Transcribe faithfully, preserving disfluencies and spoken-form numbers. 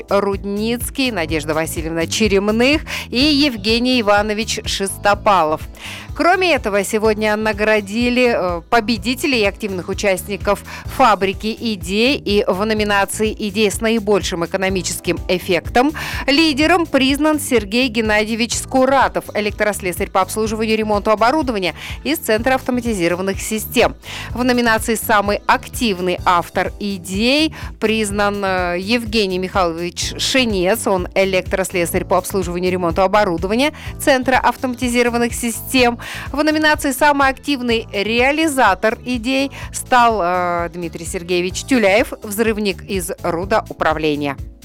Рудницкий, Надежда Васильевна Черемных и Евгений Иванович Шестопалов. Кроме этого, сегодня наградили победителей и активных участников «Фабрики идей», и в номинации «Идея с наибольшим экономическим эффектом» лидером признан Сергей Геннадьевич Скуратов, электрослесарь по обслуживанию и ремонту оборудования из Центра автоматизированных систем. В номинации «Самый активный автор идей» признан Евгений Михайлович Шинец, он электрослесарь по обслуживанию и ремонту оборудования Центра автоматизированных систем. В номинации «Самый активный реализатор идей» стал э, Дмитрий Сергеевич Тюляев, взрывник из рудоуправления.